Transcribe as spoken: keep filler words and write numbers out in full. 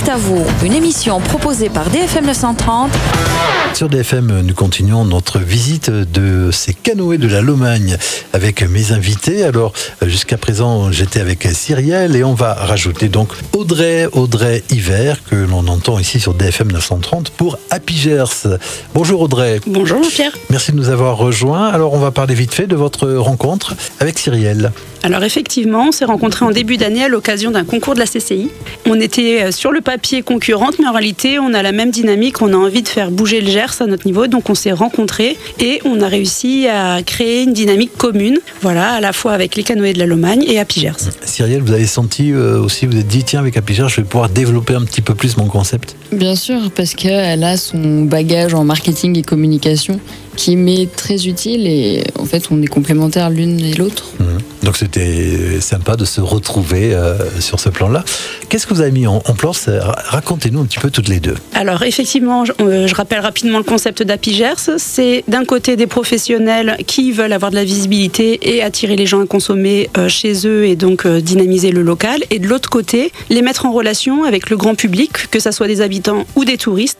Direct à vous, une émission proposée par D F M neuf cent trente. Sur D F M, nous continuons notre visite de ces canoës de la Lomagne avec mes invités. Alors, jusqu'à présent, j'étais avec Cyrielle et on va rajouter donc Audrey, Audrey Hiver, que l'on entend ici sur D F M neuf cent trente pour Happy Gers. Bonjour Audrey. Bonjour Pierre. Merci de nous avoir rejoints. Alors, on va parler vite fait de votre rencontre avec Cyrielle. Alors effectivement, on s'est rencontrés en début d'année à l'occasion d'un concours de la C C I. On était sur le papier concurrentes, mais en réalité, on a la même dynamique. On a envie de faire bouger le Gers à notre niveau, donc on s'est rencontrés et on a réussi à créer une dynamique commune. Voilà, à la fois avec les canoës de la Lomagne et Happy Gers. Cyrielle, vous avez senti euh, aussi, vous vous êtes dit, tiens, avec Happy Gers, je vais pouvoir développer un petit peu plus mon concept. Bien sûr, parce qu'elle a son bagage en marketing et communication qui m'est très utile et en fait, on est complémentaires l'une et l'autre. Mmh. Donc c'était sympa de se retrouver euh, sur ce plan-là. Qu'est-ce que vous avez mis en, en place ? Racontez-nous un petit peu toutes les deux. Alors effectivement, je, euh, je rappelle rapidement le concept d'Happy Gers. C'est d'un côté des professionnels qui veulent avoir de la visibilité et attirer les gens à consommer euh, chez eux et donc euh, dynamiser le local. Et de l'autre côté, les mettre en relation avec le grand public, que ce soit des habitants ou des touristes,